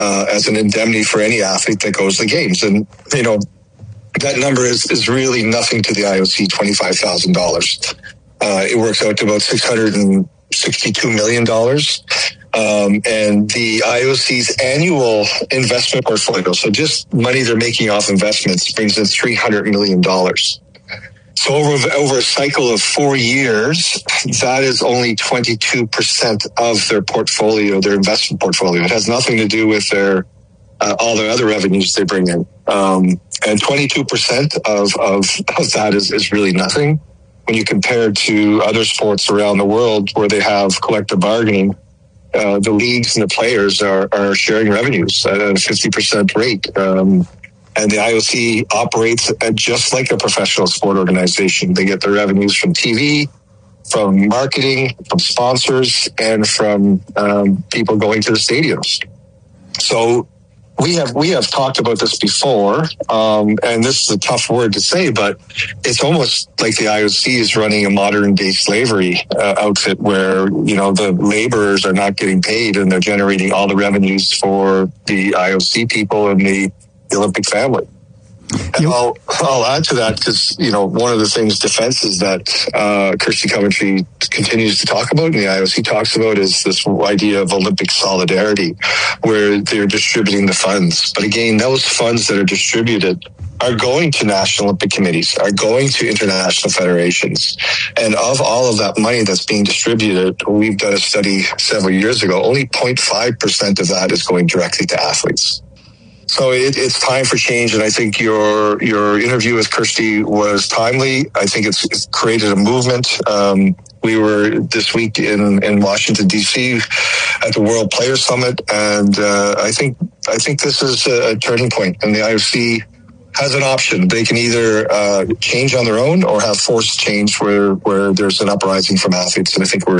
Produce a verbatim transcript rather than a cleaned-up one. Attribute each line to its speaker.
Speaker 1: uh, as an indemnity for any athlete that goes to the games. And, you know, that number is, is really nothing to the I O C, twenty-five thousand dollars. Uh, it works out to about six hundred sixty-two million dollars. Um, and the I O C's annual investment portfolio, so just money they're making off investments, brings in three hundred million dollars. So over, over a cycle of four years, that is only twenty-two percent of their portfolio, their investment portfolio. It has nothing to do with their uh, all their other revenues they bring in. Um, and twenty-two percent of, of, of that is, is really nothing when you compare it to other sports around the world where they have collective bargaining. Uh, the leagues and the players are, are sharing revenues at a fifty percent rate. Um, and the I O C operates at just like a professional sport organization. They get their revenues from T V, from marketing, from sponsors, and from um, people going to the stadiums. So we have we have talked about this before, um, and this is a tough word to say, but it's almost like the I O C is running a modern day slavery uh, outfit where, you know, the laborers are not getting paid and they're generating all the revenues for the I O C people and the, the Olympic family. And I'll, I'll add to that because, you know, one of the things, defenses that uh, Kirsty Coventry continues to talk about and the I O C talks about is this idea of Olympic solidarity, where they're distributing the funds. But again, those funds that are distributed are going to national Olympic committees, are going to international federations. And of all of that money that's being distributed, we've done a study several years ago, only zero point five percent of that is going directly to athletes. So it, it's time for change, and I think your your interview with Kirsty was timely. I think it's, it's created a movement. Um, we were this week in, in Washington, D C at the World Players Summit, and uh, I think I think this is a, a turning point, and the I O C has an option. They can either uh, change on their own or have forced change where, where there's an uprising from athletes, and I think we're